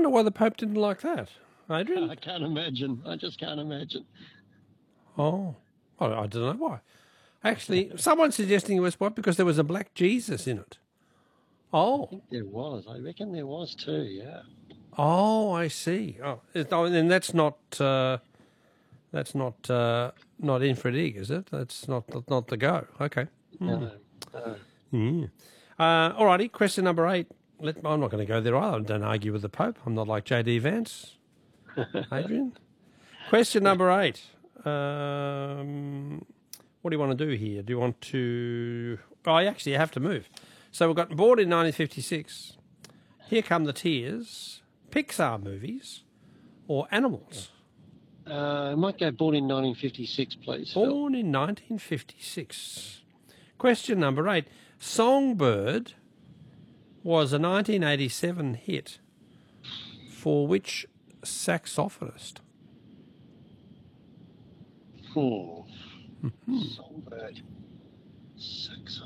wonder why the Pope didn't like that. Adrian? I can't imagine. I just can't imagine. Oh, well, I don't know why. Actually, someone's suggesting it was what? Because there was a black Jesus in it. I Oh, think there was. I reckon there was too, yeah. oh, I see. Oh, and that's not infrared ig, is it? That's not the go. Okay. No, no. Yeah. All righty. Question number 8. I'm not going to go there either. Don't argue with the Pope. I'm not like J.D. Vance. Adrian. Question number 8. What do you want to do here? Do you want to... Oh, actually, you have to move. So we've got born in 1956. Here Come the Tears. Pixar movies or animals? I might go born in 1956, please. Phil. Born in 1956. Question number 8. Songbird was a 1987 hit for which saxophonist? Songbird. Saxophonist.